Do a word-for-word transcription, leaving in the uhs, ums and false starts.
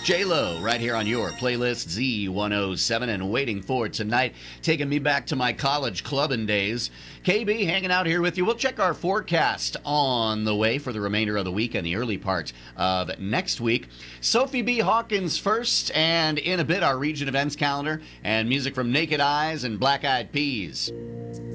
J-Lo, right here on your playlist Z one oh seven, and waiting for tonight, taking me back to my college clubbing days. K B hanging out here with you. We'll check our forecast on the way for the remainder of the week and the early part of next week. Sophie B. Hawkins first, and in a bit, our region events calendar and music from Naked Eyes and Black Eyed Peas.